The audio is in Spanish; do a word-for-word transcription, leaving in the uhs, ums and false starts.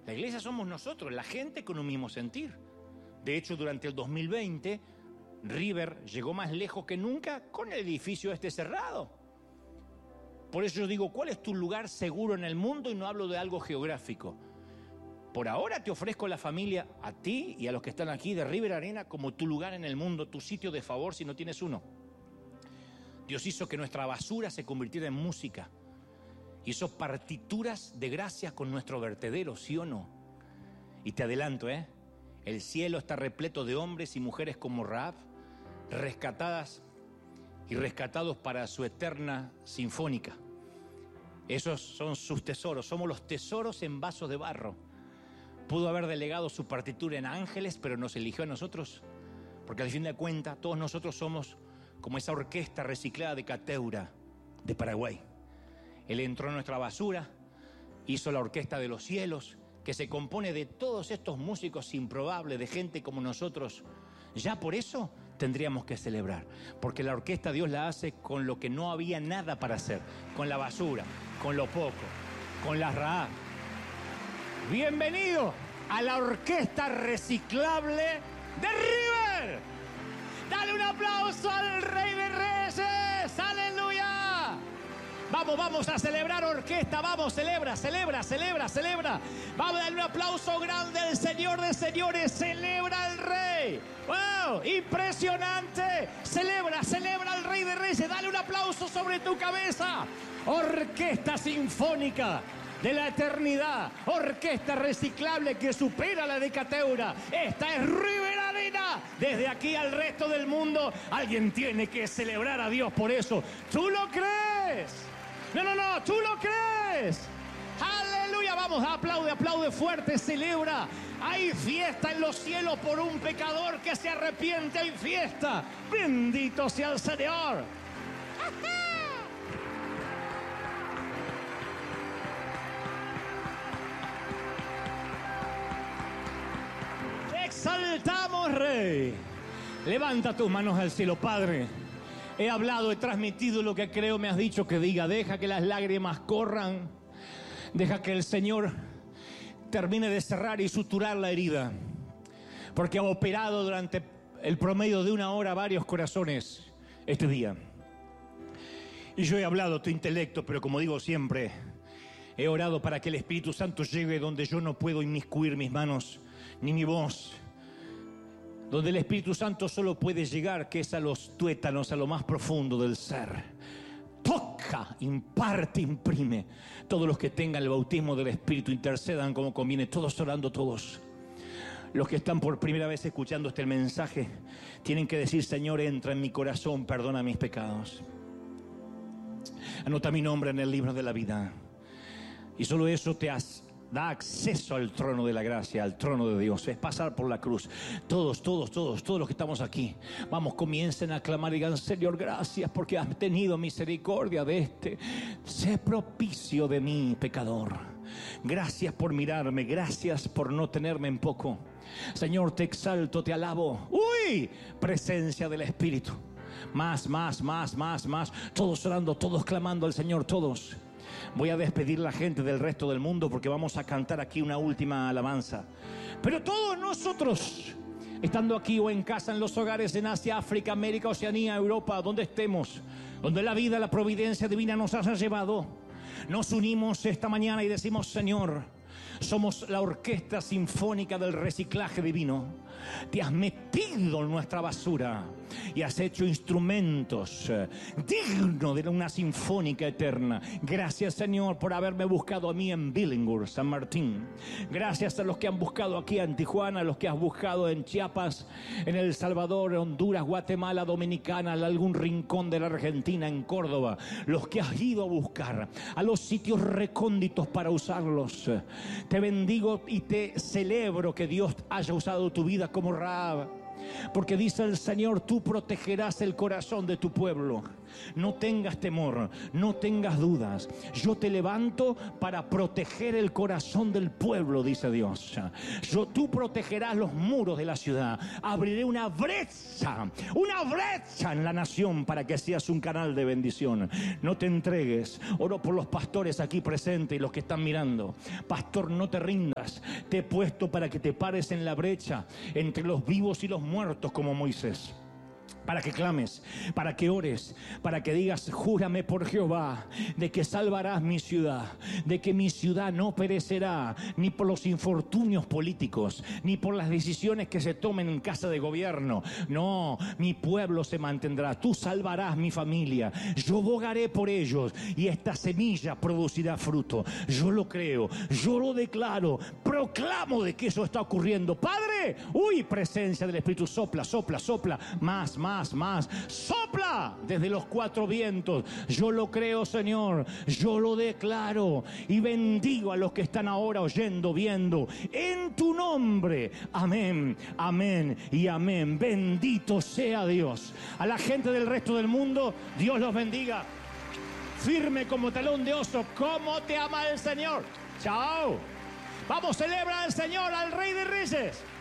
La iglesia somos nosotros, la gente con un mismo sentir. De hecho, durante el dos mil veinte, River llegó más lejos que nunca con el edificio este cerrado. Por eso yo digo, ¿cuál es tu lugar seguro en el mundo? Y no hablo de algo geográfico. Por ahora te ofrezco la familia, a ti y a los que están aquí de River Arena, como tu lugar en el mundo, tu sitio de favor si no tienes uno. Dios hizo que nuestra basura se convirtiera en música. Hizo partituras de gracia con nuestro vertedero, ¿sí o no? Y te adelanto, ¿eh? El cielo está repleto de hombres y mujeres como Rahab, rescatadas y rescatados para su eterna sinfónica. Esos son sus tesoros, somos los tesoros en vasos de barro. Pudo haber delegado su partitura en ángeles, pero nos eligió a nosotros, porque al fin de cuentas todos nosotros somos como esa orquesta reciclada de Cateura, de Paraguay. Él entró en nuestra basura, hizo la orquesta de los cielos, que se compone de todos estos músicos improbables, de gente como nosotros. Ya por eso tendríamos que celebrar, porque la orquesta Dios la hace con lo que no había nada para hacer, con la basura, con lo poco, con las Rahab. Bienvenido a la orquesta reciclable de River. Dale un aplauso al Rey de Reyes. ¡Aleluya! Vamos, vamos a celebrar orquesta. Vamos, celebra, celebra, celebra, celebra. Vamos a darle un aplauso grande al Señor de señores. Celebra al Rey. ¡Wow! Impresionante. Celebra, celebra al Rey de Reyes. Dale un aplauso sobre tu cabeza. Orquesta sinfónica de la eternidad, orquesta reciclable que supera la de Cateura. Esta es River Arena. Desde aquí al resto del mundo, alguien tiene que celebrar a Dios por eso. ¿Tú lo crees? No, no, no, ¿tú lo crees? ¡Aleluya! Vamos, aplaude, aplaude fuerte, celebra. Hay fiesta en los cielos por un pecador que se arrepiente. Hay fiesta. Bendito sea el Señor. Exaltamos, Rey. Levanta tus manos al cielo, Padre. He hablado, he transmitido lo que creo me has dicho que diga. Deja que las lágrimas corran. Deja que el Señor termine de cerrar y suturar la herida, porque ha operado durante el promedio de una hora varios corazones este día. Y yo he hablado tu intelecto, pero como digo siempre, he orado para que el Espíritu Santo llegue donde yo no puedo inmiscuir mis manos ni mi voz, donde el Espíritu Santo solo puede llegar, que es a los tuétanos, a lo más profundo del ser. Toca, imparte, imprime. Todos los que tengan el bautismo del Espíritu intercedan como conviene, todos orando, todos. Los que están por primera vez escuchando este mensaje tienen que decir: Señor, entra en mi corazón, perdona mis pecados. Anota mi nombre en el libro de la vida. Y solo eso te has da acceso al trono de la gracia, al trono de Dios. Es pasar por la cruz. Todos, todos, todos, todos los que estamos aquí, vamos, comiencen a clamar y digan: Señor, gracias porque has tenido misericordia de este. Sé propicio de mí, pecador. Gracias por mirarme, gracias por no tenerme en poco. Señor, te exalto, te alabo. ¡Uy! Presencia del Espíritu. Más, más, más, más, más. Todos orando, todos clamando al Señor, todos. Voy a despedir a la gente del resto del mundo porque vamos a cantar aquí una última alabanza. Pero todos nosotros, estando aquí o en casa, en los hogares, en Asia, África, América, Oceanía, Europa, donde estemos, donde la vida, la providencia divina nos haya llevado, nos unimos esta mañana y decimos: Señor, somos la orquesta sinfónica del reciclaje divino. Te has metido en nuestra basura y has hecho instrumentos eh, dignos de una sinfónica eterna. Gracias, Señor, por haberme buscado a mí en Billinghurst, San Martín. Gracias a los que han buscado aquí en Tijuana, a los que has buscado en Chiapas, en El Salvador, Honduras, Guatemala, Dominicana, en algún rincón de la Argentina, en Córdoba. Los que has ido a buscar a los sitios recónditos para usarlos. Te bendigo y te celebro que Dios haya usado tu vida como Rahab, porque dice el Señor: tú protegerás el corazón de tu pueblo. No tengas temor, no tengas dudas. Yo te levanto para proteger el corazón del pueblo, dice Dios. Yo, tú protegerás los muros de la ciudad. Abriré una brecha, una brecha en la nación para que seas un canal de bendición. No te entregues. Oro por los pastores aquí presentes y los que están mirando. Pastor, no te rindas. Te he puesto para que te pares en la brecha entre los vivos y los muertos como Moisés. Para que clames, para que ores, para que digas: júrame por Jehová de que salvarás mi ciudad, de que mi ciudad no perecerá, ni por los infortunios políticos, ni por las decisiones que se tomen en casa de gobierno. No, mi pueblo se mantendrá. Tú salvarás mi familia. Yo bogaré por ellos y esta semilla producirá fruto. Yo lo creo, yo lo declaro, proclamo de que eso está ocurriendo. Padre, uy, presencia del Espíritu, sopla, sopla, sopla, más, más. Más, más, sopla desde los cuatro vientos. Yo lo creo, Señor, yo lo declaro y bendigo a los que están ahora oyendo, viendo, en tu nombre. Amén, amén y amén. Bendito sea Dios. A la gente del resto del mundo, Dios los bendiga. Firme como talón de oso. ¿Cómo te ama el Señor? Chao. Vamos, celebra al Señor, al Rey de Reyes.